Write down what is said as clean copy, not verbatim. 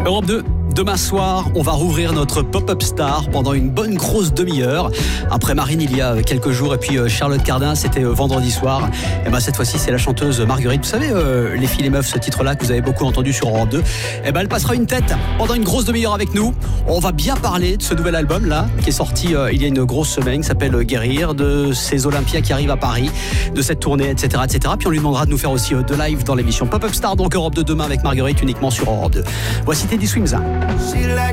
Europe 2, demain soir, on va rouvrir notre Pop-Up Star pendant une bonne grosse demi-heure. Après Marine, il y a quelques jours, et puis Charlotte Cardin, c'était vendredi soir. Et ben cette fois-ci, c'est la chanteuse Marguerite. Vous savez, Les filles, les meufs, ce titre-là que vous avez beaucoup entendu sur Europe 2. Et ben elle passera une tête pendant une grosse demi-heure avec nous. On va bien parler de ce nouvel album-là, qui est sorti il y a une grosse semaine, qui s'appelle Guérir, de ces Olympias qui arrivent à Paris, de cette tournée, etc., etc. Puis on lui demandera de nous faire aussi de live dans l'émission Pop-Up Star, donc Europe 2 demain avec Marguerite, uniquement sur Europe 2. Voici Teddy Swims. She like